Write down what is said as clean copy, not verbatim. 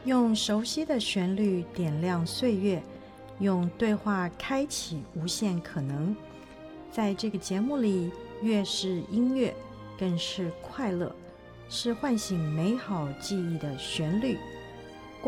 用熟悉的旋律点亮岁月，用对话开启无限可能。在这个节目里，乐是音乐，更是快乐，是唤醒美好记忆的旋律。